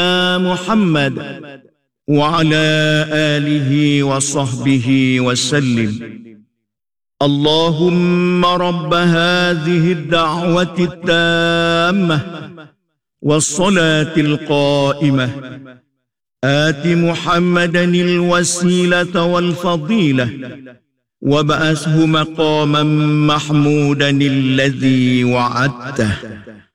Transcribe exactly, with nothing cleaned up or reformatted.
محمد وعلى آله وصحبه وسلم. اللهم رب هذه الدعوة التامة والصلاة القائمة آت محمدا الوسيلة والفضيلة وابعثه مقاما محمودا الذي وعدته.